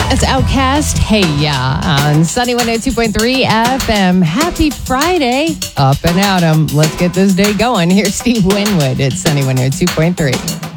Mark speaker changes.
Speaker 1: That's Outcast. Hey, yeah, on Sunny 102.3 FM. Happy Friday. Up and at 'em. Let's get this day going. Here's Steve Winwood at Sunny 102.3.